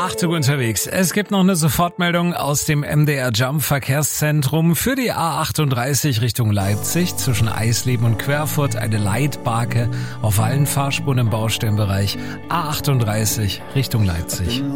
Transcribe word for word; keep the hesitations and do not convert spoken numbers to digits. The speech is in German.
Achtung unterwegs. Es gibt noch eine Sofortmeldung aus dem M D R Jump Verkehrszentrum für die A achtunddreißig Richtung Leipzig zwischen Eisleben und Querfurt eine Leitbarke auf allen Fahrspuren im Baustellenbereich A achtunddreißig Richtung Leipzig.